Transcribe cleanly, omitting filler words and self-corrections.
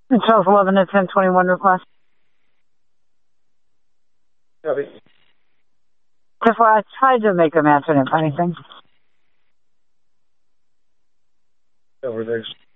Charles 11 to 1021 request. Copy. Therefore, I tried to make a match, I didn't find anything. Over there.